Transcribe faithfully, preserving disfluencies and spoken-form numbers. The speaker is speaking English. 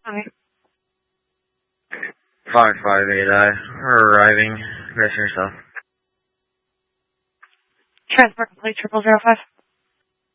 Okay. five five eight I. We're arriving. Rest yourself. Transport complete triple zero five.